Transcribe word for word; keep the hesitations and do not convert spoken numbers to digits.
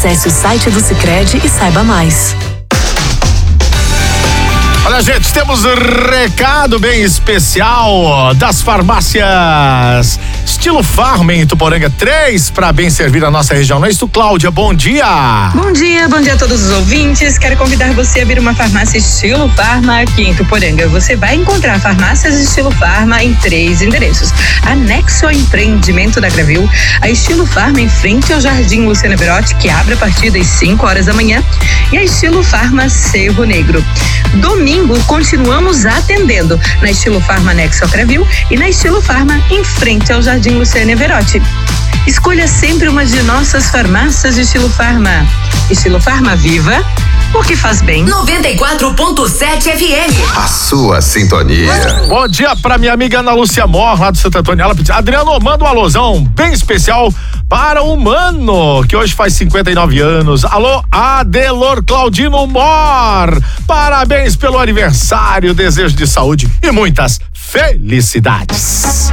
Acesse o site do Sicredi e saiba mais. Olha, gente, temos um recado bem especial das farmácias Estilo Farma em Ituporanga, três para bem servir a nossa região. Não é isso, Cláudia? Bom dia! Bom dia, bom dia a todos os ouvintes. Quero convidar você a abrir uma farmácia Estilo Farma aqui em Ituporanga. Você vai encontrar farmácias Estilo Farma em três endereços. Anexo ao empreendimento da Gravil, a Estilo Farma em frente ao Jardim Luciana Berotti, que abre a partir das cinco horas da manhã, e a Estilo Farma Cerro Negro. Domingo, continuamos atendendo na Estilo Farma Anexo ao Gravil e na Estilo Farma em frente ao Jardim Luciana Berotti. Escolha sempre uma de nossas farmácias de Estilo Farma. Estilo Farma Viva, porque faz bem. noventa e quatro ponto sete F M. A sua sintonia. Bom dia pra minha amiga Ana Lúcia Mor, lá do Santo Antônio. Ela pediu, Adriano, manda um alôzão bem especial para o Mano, que hoje faz cinquenta e nove anos. Alô, Adelor Claudino Mor. Parabéns pelo aniversário, desejo de saúde e muitas felicidades.